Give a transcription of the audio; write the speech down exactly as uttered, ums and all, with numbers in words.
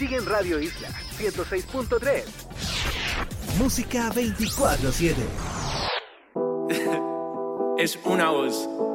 sigue en Radio Isla ciento seis punto tres. Música veinticuatro siete. Es una voz.